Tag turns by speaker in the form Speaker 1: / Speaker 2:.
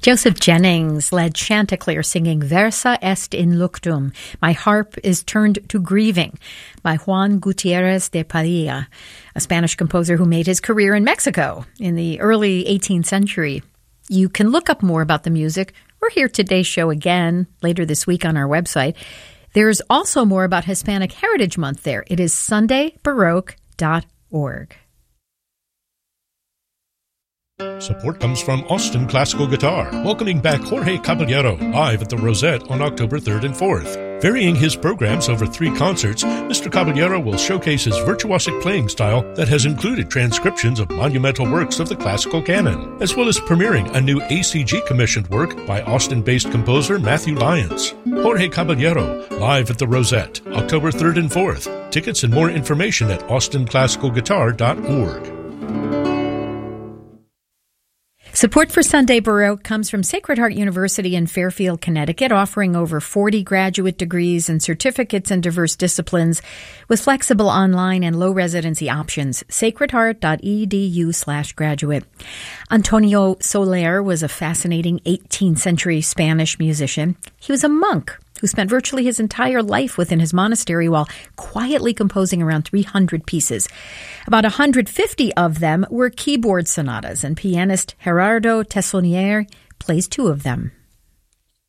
Speaker 1: Joseph Jennings led Chanticleer singing Versa est in luctum, My Harp is Turned to Grieving, by Juan Gutierrez de Padilla, a Spanish composer who made his career in Mexico in the early 18th century. You can look up more about the music or hear today's show again later this week on our website. There's also more about Hispanic Heritage Month there. It is sundaybaroque.org.
Speaker 2: Support comes from Austin Classical Guitar, welcoming back Jorge Caballero live at the Rosette on October 3rd and 4th. Varying his programs over 3 concerts, Mr. Caballero will showcase his virtuosic playing style that has included transcriptions of monumental works of the classical canon, as well as premiering a new ACG-commissioned work by Austin-based composer Matthew Lyons. Jorge Caballero, live at the Rosette, October 3rd and 4th. Tickets and more information at austinclassicalguitar.org.
Speaker 1: Support for Sunday Baroque comes from Sacred Heart University in Fairfield, Connecticut, offering over 40 graduate degrees and certificates in diverse disciplines with flexible online and low residency options. sacredheart.edu/graduate. Antonio Soler was a fascinating 18th century Spanish musician. He was a monk who spent virtually his entire life within his monastery while quietly composing around 300 pieces. About 150 of them were keyboard sonatas, and pianist Gerardo Tessonier plays 2 of them.